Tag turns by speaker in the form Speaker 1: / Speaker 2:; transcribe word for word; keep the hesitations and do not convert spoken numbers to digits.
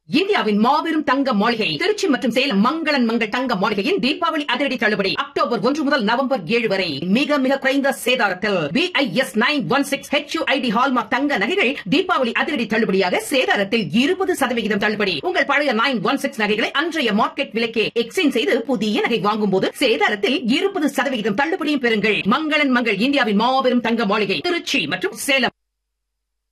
Speaker 1: இந்தியாவின் மாபெரும் தங்க மாளிகை திருச்சி மற்றும் சேலம் மங்களன் மங்கள் தங்க மாளிகையின் தீபாவளி அதிரடி தள்ளுபடி அக்டோபர் ஒன்று முதல் நவம்பர் ஏழு வரை மிக மிக குறைந்த சேதாரத்தில் BIS nine one six HUID hallmark தங்க நகைகள் தீபாவளி அதிரடி தள்ளுபடியாக சேதாரத்தில் இருபது சதவிகிதம் தள்ளுபடி. உங்கள் பழைய நைன் ஒன் சிக்ஸ் நகைகளை அன்றைய மார்க்கெட் விலைக்கே எக்ஸ்சேஞ்ச் செய்து புதிய நகை வாங்கும் போது சேதாரத்தில் இருபது சதவிகிதம் தள்ளுபடியும் பெறுங்கள். மங்களன் மங்கள் இந்தியாவின் மாபெரும் தங்க மாளிகை திருச்சி மற்றும் சேலம்.